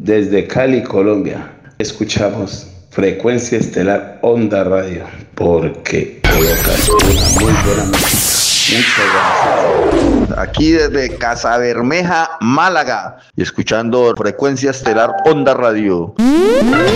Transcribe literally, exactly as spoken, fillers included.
Desde Cali, Colombia, escuchamos Frecuencia Estelar Onda Radio, porque colocas una muy buena música. Muchas gracias. Aquí desde Casa Bermeja, Málaga, y escuchando Frecuencia Estelar Onda Radio.